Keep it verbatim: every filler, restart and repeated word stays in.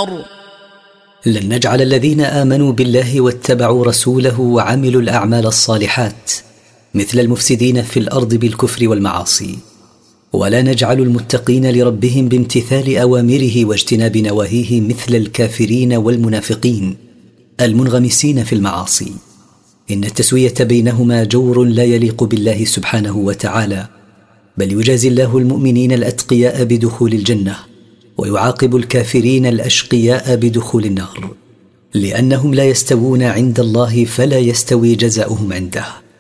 النار. لن نجعل الذين آمنوا بالله واتبعوا رسوله وعملوا الأعمال الصالحات مثل المفسدين في الأرض بالكفر والمعاصي، ولا نجعل المتقين لربهم بامتثال أوامره واجتناب نواهيه مثل الكافرين والمنافقين المنغمسين في المعاصي. إن التسوية بينهما جور لا يليق بالله سبحانه وتعالى، بل يجازي الله المؤمنين الأتقياء بدخول الجنة ويعاقب الكافرين الأشقياء بدخول النار، لأنهم لا يستوون عند الله فلا يستوي جزاؤهم عنده.